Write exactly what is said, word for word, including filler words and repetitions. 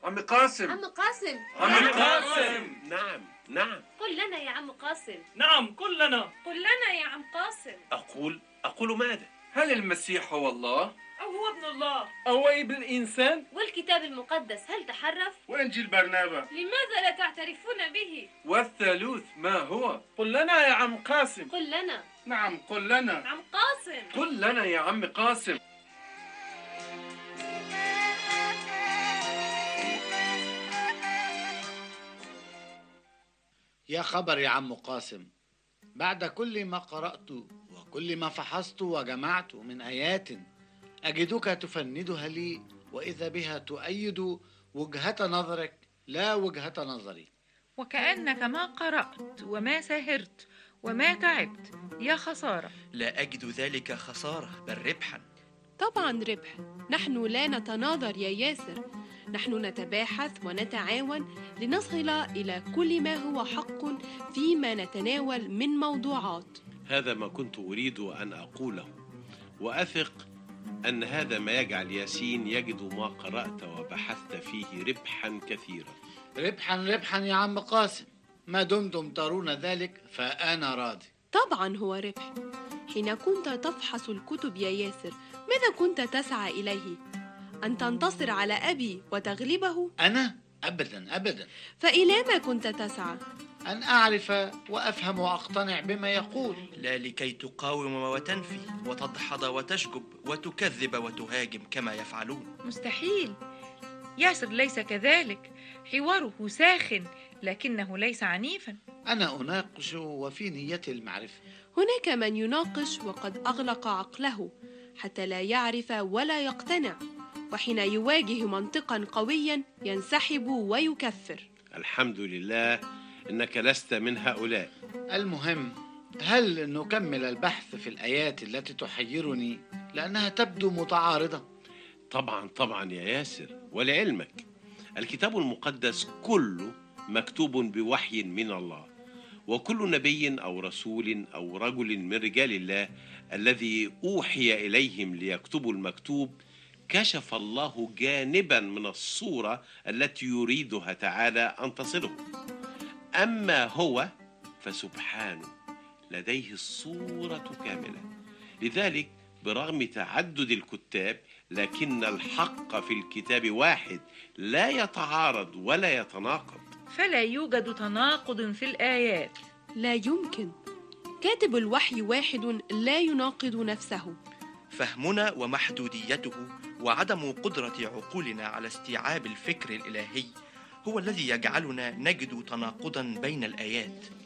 عم قاسم. عم قاسم. عم قاسم. نعم نعم. قل لنا يا عم قاسم. نعم قل لنا. قل لنا يا عم قاسم. أقول أقول ماذا؟ هل المسيح هو الله؟ أو هو ابن الله؟ أو ابن الإنسان؟ والكتاب المقدس هل تحرف؟ وإنجيل برنابا لماذا لا تعترفون به؟ والثالوث ما هو؟ قل لنا يا عم قاسم. قل لنا. نعم قل لنا. عم قاسم. قل لنا يا عم قاسم. يا خبر يا عم قاسم، بعد كل ما قرأت وكل ما فحصت وجمعت من آيات أجدك تفندها لي، وإذا بها تؤيد وجهة نظرك لا وجهة نظري. وكأنك ما قرأت وما سهرت وما تعبت. يا خسارة. لا أجد ذلك خسارة بل ربحا. طبعا ربح. نحن لا نتناظر يا ياسر، نحن نتباحث ونتعاون لنصل إلى كل ما هو حق فيما نتناول من موضوعات. هذا ما كنت أريد أن أقوله، وأثق أن هذا ما يجعل ياسين يجد ما قرأت وبحثت فيه ربحا كثيرا. ربحا ربحا يا عم قاسم، ما دمتم ترون ذلك فأنا راضي. طبعا هو ربح. حين كنت تفحص الكتب يا ياسر ماذا كنت تسعى إليه؟ أن تنتصر على أبي وتغلبه؟ أنا؟ أبدا أبدا. فإلى ما كنت تسعى؟ أن أعرف وأفهم وأقتنع بما يقول. لا لكي تقاوم وتنفي وتدحض وتشجب وتكذب وتهاجم كما يفعلون. مستحيل. ياسر ليس كذلك، حواره ساخن لكنه ليس عنيفا. أنا أناقش وفي نيتي المعرفة. هناك من يناقش وقد أغلق عقله حتى لا يعرف ولا يقتنع، وحين يواجه منطقا قويا ينسحب ويكفر. الحمد لله إنك لست من هؤلاء. المهم، هل نكمل البحث في الآيات التي تحيرني لأنها تبدو متعارضة؟ طبعا طبعا يا ياسر، ولعلمك الكتاب المقدس كله مكتوب بوحي من الله، وكل نبي أو رسول أو رجل من رجال الله الذي أوحي إليهم ليكتبوا المكتوب كشف الله جانبا من الصورة التي يريدها تعالى أن تصله. أما هو فسبحانه لديه الصورة كاملة. لذلك برغم تعدد الكتاب لكن الحق في الكتاب واحد لا يتعارض ولا يتناقض. فلا يوجد تناقض في الآيات. لا يمكن. كاتب الوحي واحد لا يناقض نفسه. فهمنا ومحدوديته وعدم قدرة عقولنا على استيعاب الفكر الإلهي هو الذي يجعلنا نجد تناقضا بين الآيات.